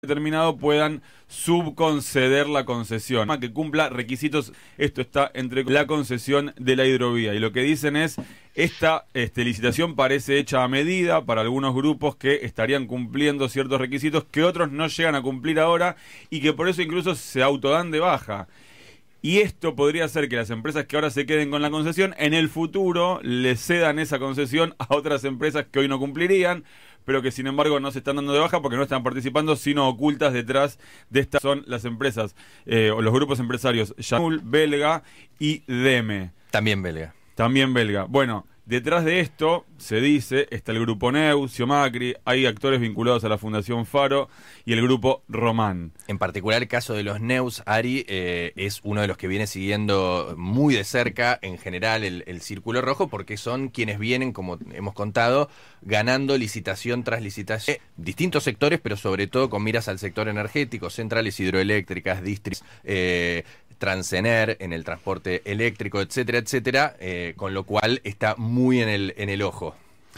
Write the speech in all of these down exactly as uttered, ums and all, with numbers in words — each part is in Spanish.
determinado puedan subconceder la concesión, que cumpla requisitos. Esto está entre la concesión de la hidrovía, y lo que dicen es, esta este, licitación parece hecha a medida para algunos grupos que estarían cumpliendo ciertos requisitos que otros no llegan a cumplir ahora, y que por eso incluso se autodan de baja. Y esto podría hacer que las empresas que ahora se queden con la concesión, en el futuro le cedan esa concesión a otras empresas que hoy no cumplirían, pero que sin embargo no se están dando de baja porque no están participando, sino ocultas detrás de estas. Son las empresas eh, o los grupos empresarios Yanul, Belga y Deme. También belga. También belga. Bueno, detrás de esto, se dice, está el grupo Neus, Macri, hay actores vinculados a la Fundación Faro y el grupo Román. En particular el caso de los Neus, Ari, eh, es uno de los que viene siguiendo muy de cerca en general el, el Círculo Rojo, porque son quienes vienen, como hemos contado, ganando licitación tras licitación. Eh, distintos sectores, pero sobre todo con miras al sector energético, centrales hidroeléctricas, distritos, eh, Transener en el transporte eléctrico, etcétera, etcétera, eh, con lo cual está muy en el, en el ojo.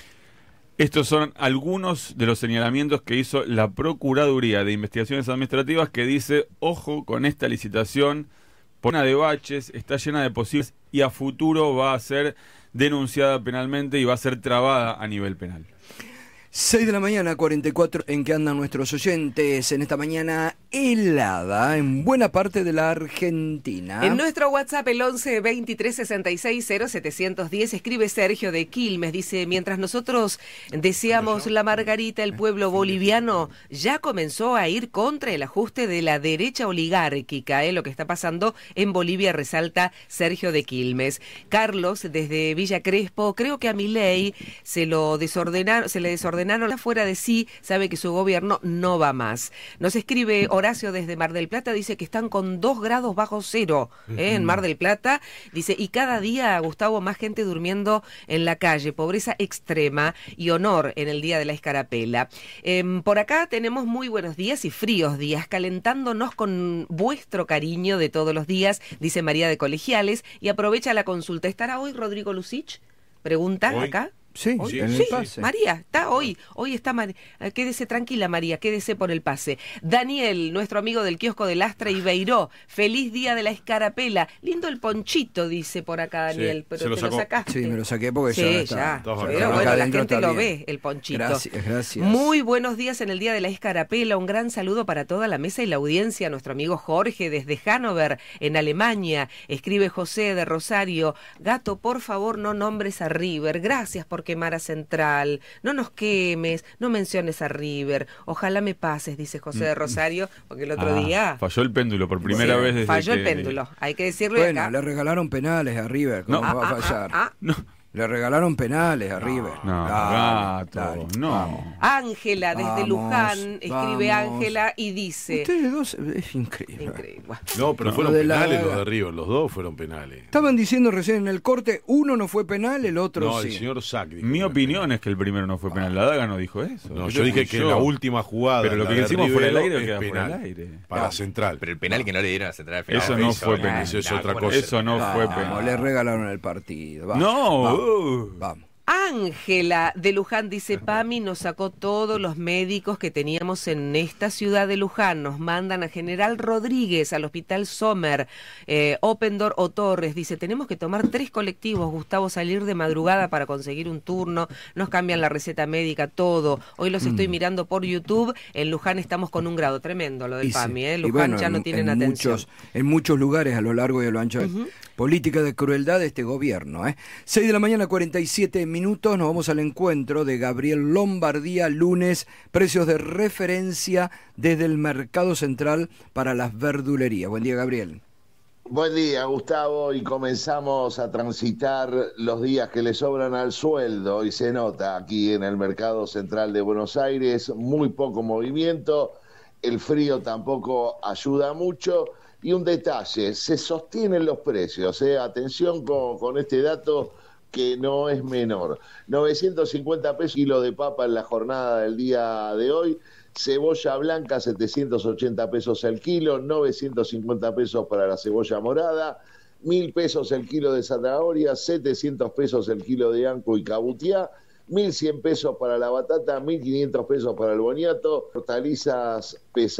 Estos son algunos de los señalamientos que hizo la Procuraduría de Investigaciones Administrativas, que dice, ojo con esta licitación, llena de baches, está llena de posibles y a futuro va a ser denunciada penalmente y va a ser trabada a nivel penal. seis de la mañana, cuarenta y cuatro, en que andan nuestros oyentes en esta mañana helada en buena parte de la Argentina. En nuestro WhatsApp, el once veintitrés sesenta y seis cero setecientos diez, escribe Sergio de Quilmes, dice, mientras nosotros deseamos la margarita, el pueblo boliviano ya comenzó a ir contra el ajuste de la derecha oligárquica, ¿eh? Lo que está pasando en Bolivia, resalta Sergio de Quilmes. Carlos, desde Villa Crespo, creo que a Milei se lo desordenaron, se le desordenaron fuera de sí, sabe que su gobierno no va más. Nos escribe Horacio desde Mar del Plata, dice que están con dos grados bajo cero ¿eh? en Mar del Plata, dice, y cada día, Gustavo, más gente durmiendo en la calle, pobreza extrema y honor en el día de la Escarapela. Eh, por acá tenemos muy buenos días y fríos días, calentándonos con vuestro cariño de todos los días, dice María de Colegiales, y aprovecha la consulta. ¿Estará hoy Rodrigo Lucich? Pregunta ¿Hoy? acá. Sí, ¿Hoy? sí, en el sí, pase. María, está hoy, hoy está María. Quédese tranquila, María, quédese por el pase. Daniel, nuestro amigo del kiosco de Lastra y Beiró, feliz día de la Escarapela. Lindo el ponchito, dice por acá Daniel, Sí, pero se lo te sacó. lo sacaste. Sí, me lo saqué porque Sí, ya ya. está. Pero acá bueno, la adentro gente está lo bien. ve, el ponchito. Gracias, gracias. Muy buenos días en el día de la Escarapela. Un gran saludo para toda la mesa y la audiencia. Nuestro amigo Jorge desde Hannover, en Alemania. Escribe José de Rosario. Gato, por favor, no nombres a River. Gracias por quemar a Central. No nos quemes, no menciones a River. Ojalá me pases, dice José de Rosario, porque el otro Ah, día... falló el péndulo por primera Sí, vez desde falló que... el péndulo, hay que decirlo. Bueno, acá. le regalaron penales a River, ¿cómo No. va a Ah, ah, fallar? ah, ah. No, Le regalaron penales a River. no, Dale, gato, dale, no. vamos. Ángela desde Vamos, Luján, escribe vamos. Ángela y dice... Ustedes dos, es increíble. Increíble. No, pero No, fueron lo de la- penales los de River, los dos fueron penales. Estaban diciendo recién en el corte, uno no fue penal, el otro No, sí. el señor Sack dijo Mi que opinión era es que el primero no fue penal. La Daga no dijo eso. penal. No, Eso yo dije fui que yo. la última jugada. Pero lo la que de hicimos fuera del Rivero, aire es queda fuera penal del aire. Para No. Central. Pero el penal que no le dieron a Central al final. Eso no hizo, fue nah, penal. Eso es nah, otra bueno, cosa. Eso no fue Vamos, penal. le regalaron el partido. Vamos, No, vamos, uh. vamos. Ángela de Luján dice, Pami nos sacó todos los médicos que teníamos en esta ciudad de Luján, nos mandan a General Rodríguez, al Hospital Sommer, eh, Opendor o Torres, dice, tenemos que tomar tres colectivos, Gustavo, salir de madrugada para conseguir un turno, nos cambian la receta médica, todo, hoy los estoy mirando por YouTube, en Luján estamos con un grado tremendo, lo del Y sí, Pami, eh, y Luján bueno, ya no en- tienen en atención. Muchos, en muchos lugares a lo largo y a lo ancho. Ujú. Política de crueldad de este gobierno. ¿eh? seis de la mañana, cuarenta y siete minutos, nos vamos al encuentro de Gabriel Lombardía, lunes, precios de referencia desde el Mercado Central para las verdulerías. Buen día, Gabriel. Buen día, Gustavo, y comenzamos a transitar los días que le sobran al sueldo y se nota aquí en el Mercado Central de Buenos Aires, muy poco movimiento, el frío tampoco ayuda mucho y un detalle, se sostienen los precios, ¿eh? Atención con, con este dato que no es menor, novecientos cincuenta pesos kilo de papa en la jornada del día de hoy, cebolla blanca setecientos ochenta pesos el kilo, novecientos cincuenta pesos para la cebolla morada, mil pesos el kilo de zanahoria, setecientos pesos el kilo de anco y cabutiá, mil cien pesos para la batata, mil quinientos pesos para el boniato, hortalizas pesan